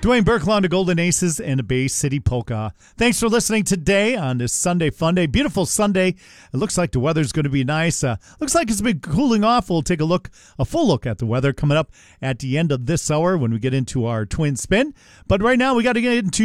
Dwayne Berklon, the Golden Aces, and the Bay City Polka. Thanks for listening today on this Sunday Fun Day. Beautiful Sunday. It looks like the weather's going to be nice. Looks like it's been cooling off. We'll take a full look at the weather coming up at the end of this hour when we get into our twin spin. But right now, we got to get into